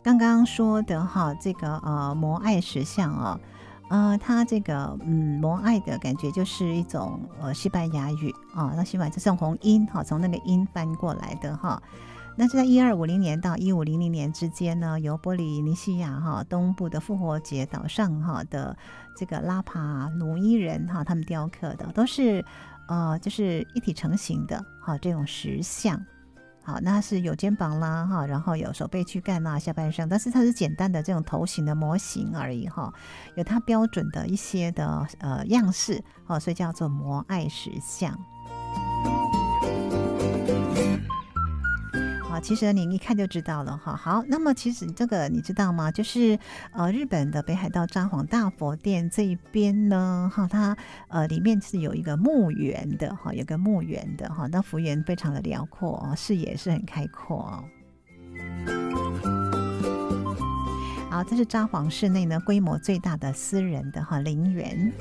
刚刚说的哈，这个摩艾石像哦，它这个摩艾的感觉就是一种西班牙语啊，那西班牙就是从音哈，从那个音翻过来的哈。那是在1250年到1500年之间呢，由波利尼西亚哈东部的复活节岛上哈的这个拉帕努伊人哈，他们雕刻的都是就是一体成型的哈这种石像。好，那是有肩膀啦哈，然后有手背躯干啦、下半身，但是它是简单的这种头型的模型而已哈，有它标准的一些的样式哦，所以叫做摩艾石像。其实你一看就知道了哈。好，那么其实这个你知道吗？就是日本的北海道札幌大佛殿这一边呢，哈，它里面是有一个墓园的哈，有个墓园的哈，那幅员非常的辽阔哦，视野是很开阔哦。好，这是札幌市内呢规模最大的私人的陵园。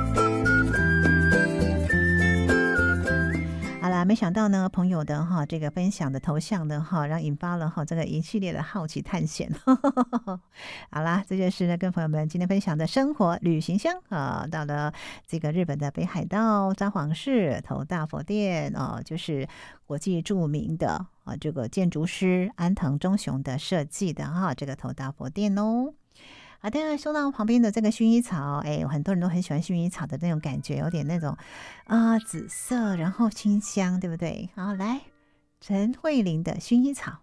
好啦，没想到呢，朋友的这个分享的头像呢让引发了这个一系列的好奇探险。好啦，这就是呢跟朋友们今天分享的生活旅行箱到了这个日本的北海道札幌市头大佛殿就是国际著名的这个建筑师安藤忠雄的设计的这个头大佛殿哦。好的，说到旁边的这个薰衣草，很多人都很喜欢薰衣草的那种感觉，有点那种紫色，然后清香，对不对？好，来陈慧琳的薰衣草。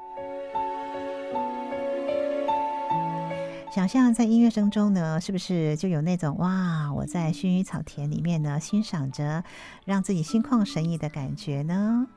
想象在音乐声中呢，是不是就有那种哇，我在薰衣草田里面呢，欣赏着让自己心旷神怡的感觉呢？